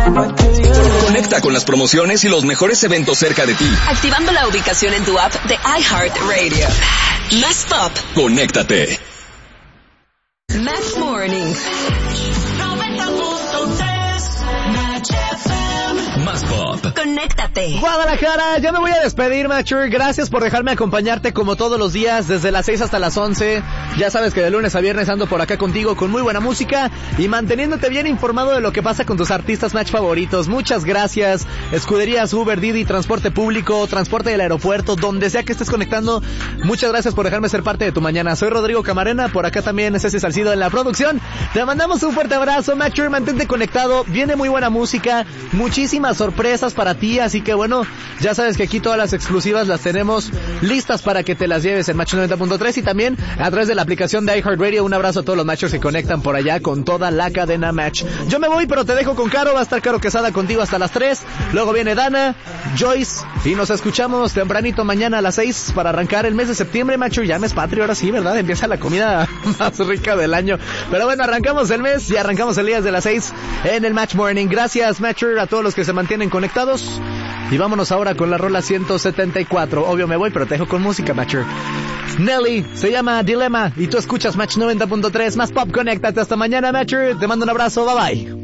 Conecta con las promociones y los mejores eventos cerca de ti. Activando la ubicación en tu app de iHeartRadio. Más Pop. Conéctate. Match Mornings. Más Pop. Conéctate. Guadalajara, ya me voy a despedir, Matcher. Gracias por dejarme acompañarte como todos los días, desde las 6 hasta las 11. Ya sabes que de lunes a viernes ando por acá contigo con muy buena música y manteniéndote bien informado de lo que pasa con tus artistas Match favoritos. Muchas gracias. Escuderías Uber, Didi, transporte público, transporte del aeropuerto, donde sea que estés conectando. Muchas gracias por dejarme ser parte de tu mañana. Soy Rodrigo Camarena, por acá también es Ceci Salcido en la producción. Te mandamos un fuerte abrazo, Matcher. Mantente conectado. Viene muy buena música, muchísimas sorpresas para ti, así que bueno, ya sabes que aquí todas las exclusivas las tenemos listas para que te las lleves en Match 90.3 y también a través de la aplicación de iHeartRadio. Un abrazo a todos los Matchers que conectan por allá con toda la cadena Match. Yo me voy, pero te dejo con Caro. Va a estar Caro Quesada contigo hasta las 3. Luego viene Dana, Joyce y nos escuchamos tempranito mañana a las 6 para arrancar el mes de septiembre, Matcher. Ya mes patrio, ahora sí, ¿verdad? Empieza la comida más rica del año. Pero bueno, arrancamos el mes y arrancamos el día de las 6 en el Match Morning. Gracias, Matcher, a todos los que se mantienen conectados. Y vámonos ahora con la rola 174. Obvio me voy, pero te dejo con música, Matcher. Nelly, se llama Dilema y tú escuchas Match 90.3, Más Pop. Conéctate hasta mañana, Matcher. Te mando un abrazo, bye bye.